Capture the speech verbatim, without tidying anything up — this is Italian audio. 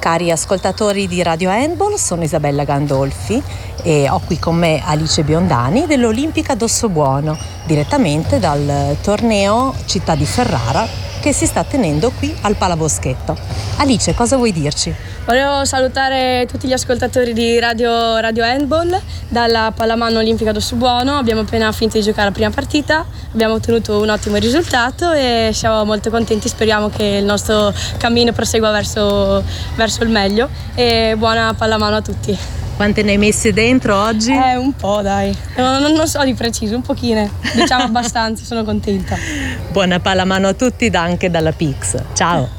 Cari ascoltatori di Radio Handball, sono Isabella Gandolfi e ho qui con me Alice Biondani dell'Olimpica Dossobuono, direttamente dal torneo Città di Ferrara che si sta tenendo qui al Palaboschetto. Alice, cosa vuoi dirci? Volevo salutare tutti gli ascoltatori di Radio, Radio Handball dalla Pallamano Olimpica Dossobuono. Abbiamo appena finito di giocare la prima partita, abbiamo ottenuto un ottimo risultato e siamo molto contenti, speriamo che il nostro cammino prosegua verso, verso il meglio e buona pallamano a tutti. Quante ne hai messe dentro oggi? Eh, un po' dai, non, non so di preciso, un pochine, diciamo abbastanza, sono contenta. Buona pallamano a tutti anche dalla Pix, ciao!